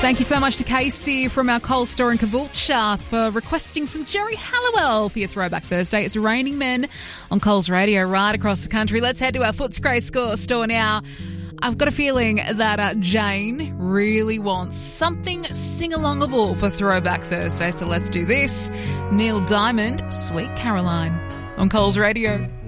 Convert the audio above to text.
Thank you so much to Casey from our Coles store in Caboolture for requesting some Jerry Halliwell for your Throwback Thursday. It's Raining Men on Coles Radio right across the country. Let's head to our Footscray store now. I've got a feeling that Jane really wants something sing-alongable for Throwback Thursday, so let's do this. Neil Diamond, Sweet Caroline on Coles Radio.